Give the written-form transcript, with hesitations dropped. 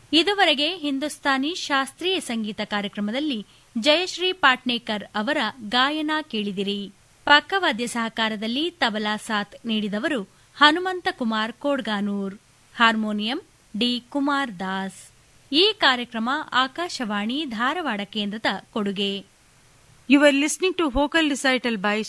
ಇದುವರೆಗೆ ಹಿಂದೂಸ್ತಾನಿ ಶಾಸ್ತ್ರೀಯ ಸಂಗೀತ ಕಾರ್ಯಕ್ರಮದಲ್ಲಿ ಜಯಶ್ರೀ ಪಾಟ್ನೇಕರ್ ಅವರ ಗಾಯನ ಕೇಳಿದಿರಿ. ಪಕ್ಕವಾದ್ಯ ಸಹಕಾರದಲ್ಲಿ ತಬಲಾ ಸಾಥ್ ನೀಡಿದವರು ಹನುಮಂತ ಕುಮಾರ್ ಕೋಡ್ಗಾನೂರ್, ಹಾರ್ಮೋನಿಯಂ ಡಿ ಕುಮಾರ್ ದಾಸ್. ಈ ಕಾರ್ಯಕ್ರಮ ಆಕಾಶವಾಣಿ ಧಾರವಾಡ ಕೇಂದ್ರದ ಕೊಡುಗೆ. You were listening to vocal recital by